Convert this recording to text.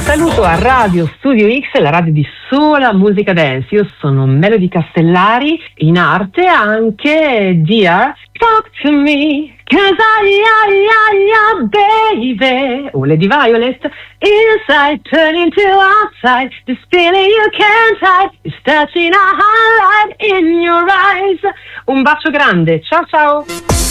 Saluto a Radio Studio X, la radio di sola musica dance. Io sono Melody Castellari, in arte anche Dear Talk to Me, 'cause baby, o Lady Violet, inside turning to outside, this feeling you can't hide, is touching a highlight in your eyes. Un bacio grande, ciao ciao!